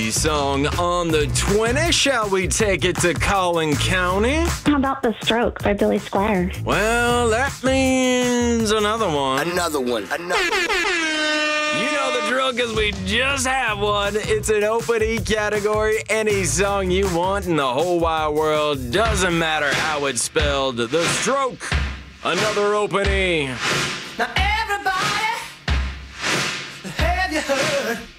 any song on the 20. Shall we take it to Collin County? How about The Stroke by Billy Squier? Well, that means another one. Another one. You know the drill because we just have one. It's an open E category. Any song you want in the whole wide world. Doesn't matter how it's spelled. The Stroke. Another open E. Now everybody, have you heard?